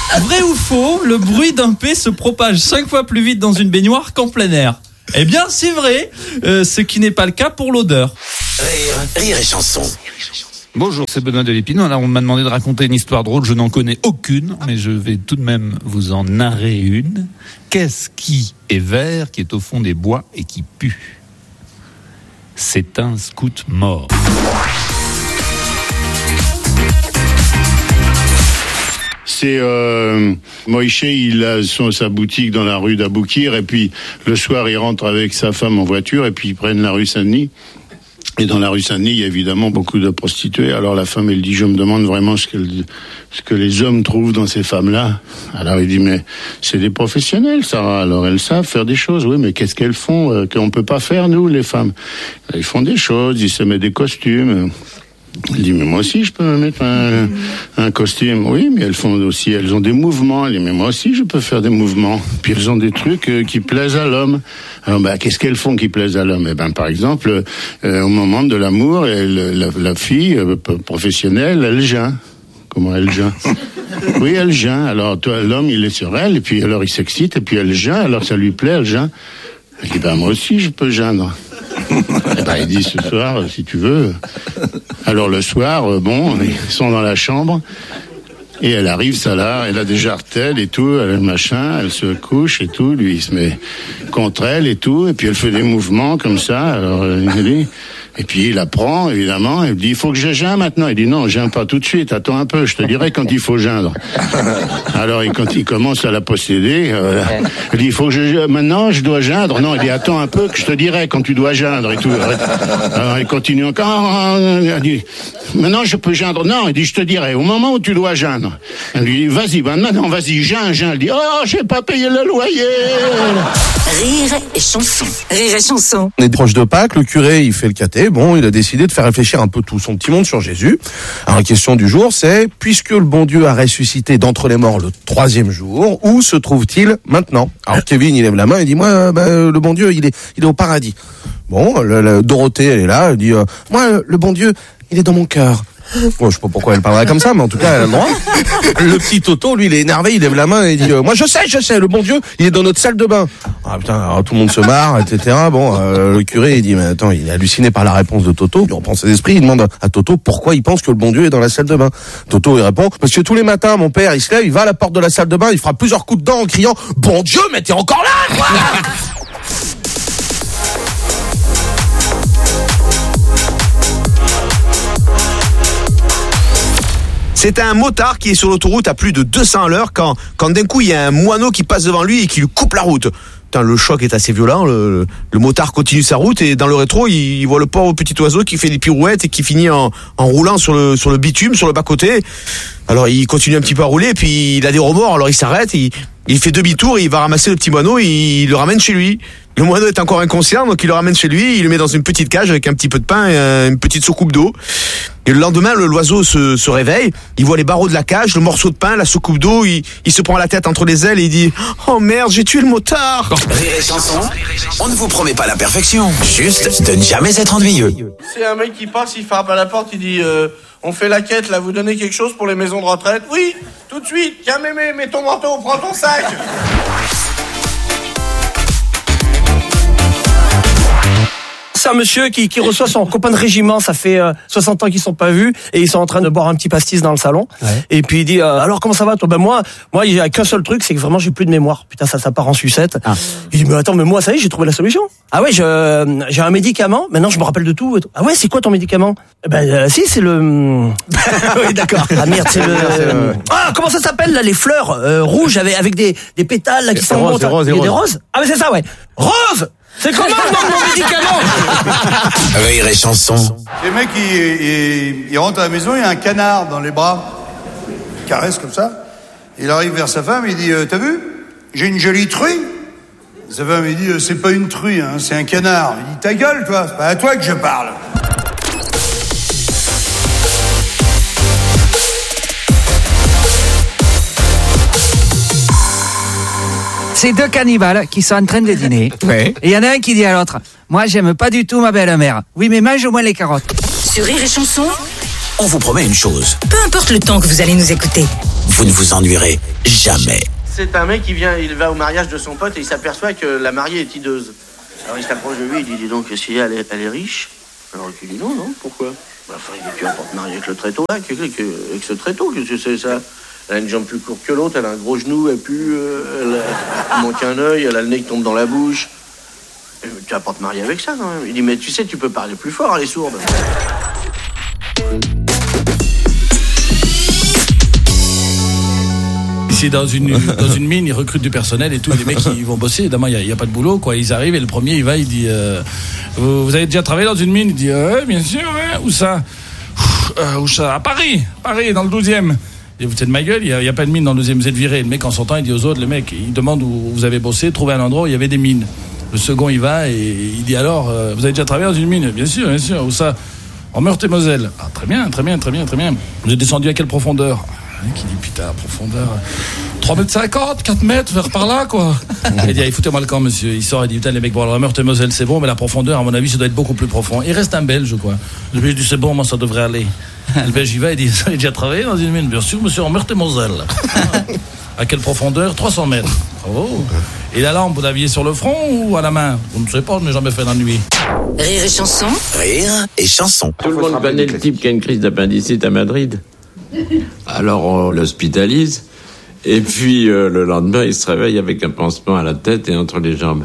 Vrai ou faux, le bruit d'un P se propage 5 fois plus vite dans une baignoire qu'en plein air. Eh bien, c'est vrai, ce qui n'est pas le cas pour l'odeur. Rire et chanson. Bonjour, c'est Benoît de l'Épineux. Alors, on m'a demandé de raconter une histoire drôle. Je n'en connais aucune, mais je vais tout de même vous en narrer une. Qu'est-ce qui est vert, qui est au fond des bois et qui pue ? C'est un scout mort. C'est Moïse, il a sa boutique dans la rue d'Aboukir, et puis le soir il rentre avec sa femme en voiture, et puis ils prennent la rue Saint-Denis. Et dans la rue Saint-Denis, il y a évidemment beaucoup de prostituées. Alors la femme, elle dit, je me demande vraiment ce que les hommes trouvent dans ces femmes-là. Alors il dit, mais c'est des professionnels, Sarah. Alors elles savent faire des choses. Oui, mais qu'est-ce qu'elles font qu'on peut pas faire, nous, les femmes? Elles font des choses, ils se mettent des costumes. Elle dit, mais moi aussi, je peux me mettre un costume. Oui, mais elles ont des mouvements. Elle dit, mais moi aussi, je peux faire des mouvements. Puis elles ont des trucs qui plaisent à l'homme. Alors, qu'est-ce qu'elles font qui plaisent à l'homme? Par exemple, au moment de l'amour, la fille professionnelle, elle geint. Comment elle geint? Oui, elle geint. Alors, l'homme, il est sur elle, et puis alors il s'excite, et puis elle geint. Alors ça lui plaît, elle geint. Elle dit, moi aussi, je peux geindre. Il dit, ce soir, si tu veux. Alors le soir, ils sont dans la chambre, et elle arrive, ça là, elle a des jartelles et tout, elle a le machin, elle se couche et tout, lui il se met contre elle et tout, et puis elle fait des mouvements comme ça, alors il dit, et puis il la prend, évidemment, elle dit, il faut que je geins maintenant. Il dit, non, geins pas tout de suite, attends un peu, je te dirai quand il faut geindre. Alors, quand il commence à la posséder, il dit, il faut que maintenant, je dois geindre. Non, il dit, attends un peu, que je te dirai quand tu dois geindre et tout. Alors, il continue encore, il dit, maintenant, je peux geindre. Non, il dit, je te dirai, au moment où tu dois geindre. Elle lui dit, vas-y, maintenant, vas-y, geins. Elle dit, oh, j'ai pas payé le loyer. Rire et chanson. Rire et chanson. On est proche de Pâques, le curé, il fait le caté. Bon, il a décidé de faire réfléchir un peu tout son petit monde sur Jésus. Alors, la question du jour, c'est, puisque le bon Dieu a ressuscité d'entre les morts le 3e jour, où se trouve-t-il maintenant? Alors, Kevin, il lève la main et dit, moi, le bon Dieu, il est au paradis. Bon, Dorothée, elle est là, elle dit, moi, le bon Dieu, il est dans mon cœur. Bon, je sais pas pourquoi elle parlerait comme ça, mais en tout cas, elle a le droit. Le petit Toto, lui, il est énervé, il lève la main et il dit, moi, je sais, le bon Dieu, il est dans notre salle de bain. Ah, putain, alors tout le monde se marre, etc. Bon, le curé, il dit, mais attends, il est halluciné par la réponse de Toto. Il reprend ses esprits, il demande à Toto pourquoi il pense que le bon Dieu est dans la salle de bain. Toto, il répond, parce que tous les matins, mon père, il se lève, il va à la porte de la salle de bain, il fera plusieurs coups de dents en criant, bon Dieu, mais t'es encore là, quoi! C'est un motard qui est sur l'autoroute à plus de 200 à l'heure quand d'un coup il y a un moineau qui passe devant lui et qui lui coupe la route. Putain, le choc est assez violent, le motard continue sa route et dans le rétro il voit le pauvre petit oiseau qui fait des pirouettes et qui finit en roulant sur le bitume, sur le bas-côté. Alors il continue un petit peu à rouler et puis il a des remords, alors il s'arrête, il fait demi-tour et il va ramasser le petit moineau et il le ramène chez lui. Le moineau est encore inconscient, donc il le ramène chez lui, il le met dans une petite cage avec un petit peu de pain et une petite soucoupe d'eau. Et le lendemain, l'oiseau se réveille, il voit les barreaux de la cage, le morceau de pain, la soucoupe d'eau, il se prend la tête entre les ailes et il dit « Oh merde, j'ai tué le motard !» Rire et chanson, on ne vous promet pas la perfection, juste de ne jamais être ennuyeux. C'est un mec qui passe, il frappe à la porte, il dit on fait la quête, là, vous donnez quelque chose pour les maisons de retraite? Oui, tout de suite, tiens mémé, mets ton manteau, prends ton sac. C'est un monsieur qui reçoit son copain de régiment, ça fait 60 ans qu'ils sont pas vus et ils sont en train de boire un petit pastis dans le salon. Ouais. Et puis il dit alors comment ça va toi? Moi il y a qu'un seul truc, c'est que vraiment j'ai plus de mémoire. Putain ça part en sucette. Ah. Il dit mais attends mais moi ça y est, j'ai trouvé la solution. Ah ouais, j'ai un médicament, maintenant je me rappelle de tout. Ah ouais, c'est quoi ton médicament? Si c'est le oui, d'accord. Ah merde, c'est le ah comment ça s'appelle là, les fleurs rouges avec des pétales là qui sont roses, il y a des roses. Ah mais c'est ça ouais. Rose. C'est comment le nom de mon médicament? Rire et chanson. Les mecs, il rentre à la maison, il y a un canard dans les bras. Il caresse comme ça. Il arrive vers sa femme, il dit t'as vu? J'ai une jolie truie. Sa femme, il dit c'est pas une truie, hein, c'est un canard. Il dit ta gueule, toi, c'est pas à toi que je parle. C'est deux cannibales qui sont en train de dîner. Ouais. Et il y en a un qui dit à l'autre, moi j'aime pas du tout ma belle-mère. Oui mais mange au moins les carottes. Sur Rire et chanson, on vous promet une chose. Peu importe le temps que vous allez nous écouter. vous ne vous ennuierez jamais. C'est un mec qui vient, il va au mariage de son pote et il s'aperçoit que la mariée est hideuse. Alors il s'approche de lui, il dit, dis donc, si elle est riche? Alors il dit, non, pourquoi? Enfin, il dit, tu vas pas te marier avec le tréteau, là, avec ce tréteau, qu'est-ce que c'est ça? Elle a une jambe plus courte que l'autre, elle a un gros genou, elle pue, elle manque un œil, elle a le nez qui tombe dans la bouche. Tu vas pas te marier avec ça, quand même. Il dit, mais tu sais, tu peux parler plus fort, elle est sourde. Ici, dans une mine, ils recrutent du personnel et tout. Les mecs, ils vont bosser. Évidemment, il n'y a pas de boulot, quoi. Ils arrivent et le premier, il va, il dit vous avez déjà travaillé dans une mine? Il dit bien sûr, ouais. Où ça? Où ça? À Paris, dans le 12e. Et vous êtes de ma gueule, il n'y a pas de mine dans le 12e, vous êtes viré. Le mec, en sortant, il dit aux autres, le mec, il demande où vous avez bossé, trouver un endroit où il y avait des mines. Le second, il va et il dit alors, vous avez déjà travaillé dans une mine? Bien sûr, où ça? En Meurthe-et-Moselle. Ah, très bien. Vous êtes descendu à quelle profondeur? Qui dit putain, profondeur 3,50 m, 4 mètres, vers par là, quoi. Il dit, foutez-moi le camp, monsieur. Il sort, il dit, putain, les mecs, bon, alors la Meurthe-et-Moselle, c'est bon, mais la profondeur, à mon avis, ça doit être beaucoup plus profond. Il reste un Belge, quoi. Le Belge dit, c'est bon, moi, ça devrait aller. Le Belge, il va, il dit, ça, il a déjà travaillé dans une mine? Bien sûr, monsieur, en Meurthe-et-Moselle. À quelle profondeur? 300 mètres. Bravo. Et la lampe, vous l'aviez sur le front ou à la main? Je ne sais pas, je n'ai jamais fait la nuit. Rire et chanson. Tout le monde connaît le type qui a une crise d'appendicite à Madrid. Alors on l'hospitalise et puis le lendemain il se réveille avec un pansement à la tête et entre les jambes.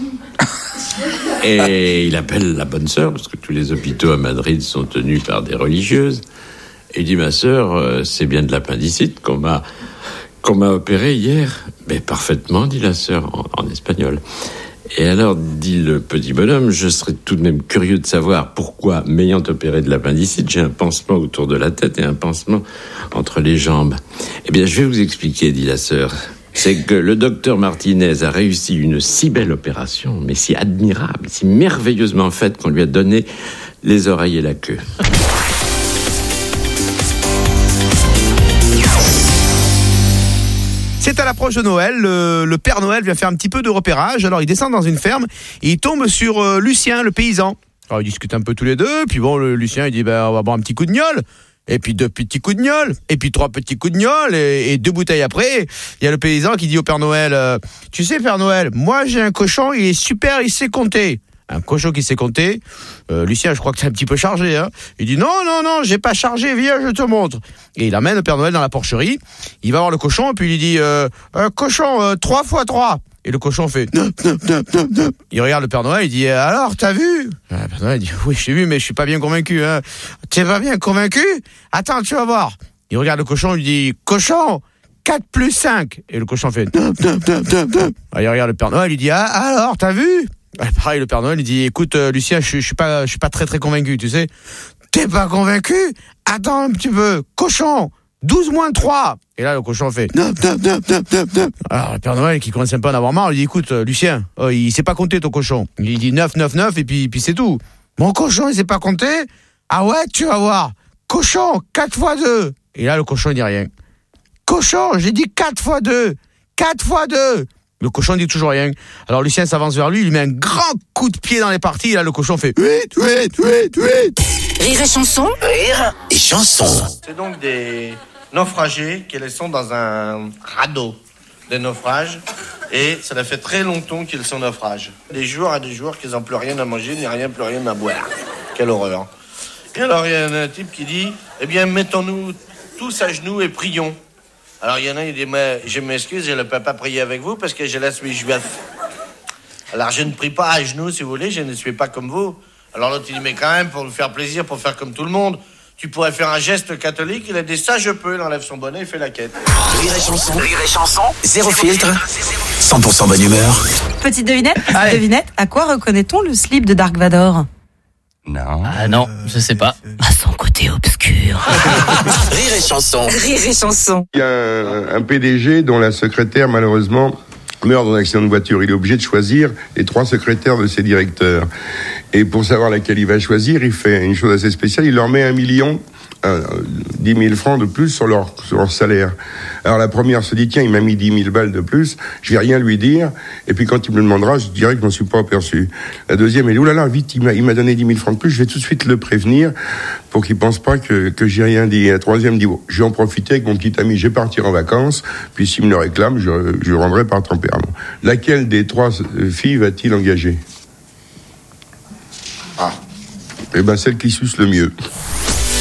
Et il appelle la bonne sœur, parce que tous les hôpitaux à Madrid sont tenus par des religieuses, et il dit, ma sœur, c'est bien de l'appendicite qu'on m'a opéré hier. Mais parfaitement, dit la sœur en espagnol. Et alors, dit le petit bonhomme, je serais tout de même curieux de savoir pourquoi, m'ayant opéré de l'appendicite, j'ai un pansement autour de la tête et un pansement entre les jambes. Eh bien, je vais vous expliquer, dit la sœur. C'est que le docteur Martinez a réussi une si belle opération, mais si admirable, si merveilleusement faite qu'on lui a donné les oreilles et la queue. C'est à l'approche de Noël, le Père Noël vient faire un petit peu de repérage, alors il descend dans une ferme et il tombe sur Lucien, le paysan. Alors ils discutent un peu tous les deux, puis bon, Lucien il dit, on va boire un petit coup de gnôle, et puis 2 petits coups de gnôle, et puis 3 petits coups de gnôle, et 2 bouteilles après, il y a le paysan qui dit au Père Noël, tu sais Père Noël, moi j'ai un cochon, il est super, il sait compter. Un cochon qui sait compter. Lucien, je crois que c'est un petit peu chargé, hein. Il dit non, j'ai pas chargé, viens, je te montre. Et il amène le Père Noël dans la porcherie. Il va voir le cochon et puis il lui dit cochon, 3 x 3. Et le cochon fait non. Il regarde le Père Noël, il dit alors, t'as vu? Le Père Noël dit oui, j'ai vu, mais je suis pas bien convaincu, hein. T'es pas bien convaincu? Attends, tu vas voir. Il regarde le cochon, il lui dit cochon, 4 + 5. Et le cochon fait non. Il regarde le Père Noël, il dit alors, t'as vu? Pareil, le Père Noël, il dit écoute, Lucien, je suis pas très convaincu, tu sais. T'es pas convaincu? Attends un petit peu. Cochon, 12 - 3. Et là, le cochon fait non. Alors, le Père Noël, qui commence un peu à en avoir marre, il dit écoute, Lucien, il sait pas compter ton cochon. Il dit 9, et puis c'est tout. Mon cochon, il sait pas compter? Ah ouais, tu vas voir. Cochon, 4 x 2. Et là, le cochon, il dit rien. Cochon, j'ai dit 4 x 2. 4 x 2. Le cochon dit toujours rien. Alors Lucien s'avance vers lui, il lui met un grand coup de pied dans les parties, et là le cochon fait 8. Rire et chanson. C'est donc des naufragés qui sont dans un radeau de naufrage, et ça fait très longtemps qu'ils sont naufrages. Des jours qu'ils n'ont plus rien à manger, ni plus rien à boire. Quelle horreur. Et alors il y a un type qui dit, eh bien mettons-nous tous à genoux et prions. Alors il y en a, il dit, mais je m'excuse, je ne peux pas prier avec vous parce que je suis juif. Alors je ne prie pas à genoux, si vous voulez, je ne suis pas comme vous. Alors l'autre il dit, mais quand même, pour nous faire plaisir, pour faire comme tout le monde, tu pourrais faire un geste catholique. Il a dit, ça je peux, il enlève son bonnet, il fait la quête. Rire et chanson, zéro filtre, 100% bonne humeur. Petite devinette, à quoi reconnaît-on le slip de Dark Vador? Non. Ah non, je sais pas. À son côté obscur. Rire et chanson. Il y a un PDG dont la secrétaire, malheureusement, meurt dans un accident de voiture. Il est obligé de choisir les 3 secrétaires de ses directeurs. Et pour savoir laquelle il va choisir, il fait une chose assez spéciale. Il leur met 1 million 10 000 francs de plus sur leur salaire. Alors la première se dit, tiens, il m'a mis 10 000 balles de plus, je vais rien lui dire, et puis quand il me le demandera, je dirai que je m'en suis pas aperçu. La deuxième, elle dit, oulala, vite, il m'a donné 10 000 francs de plus, je vais tout de suite le prévenir, pour qu'il pense pas que j'ai rien dit. Et la troisième dit, bon, je vais en profiter avec mon petit ami, je vais partir en vacances, puis s'il me le réclame, je rendrai par tempérament. Laquelle des 3 filles va-t-il engager? Eh ben, celle qui suce le mieux.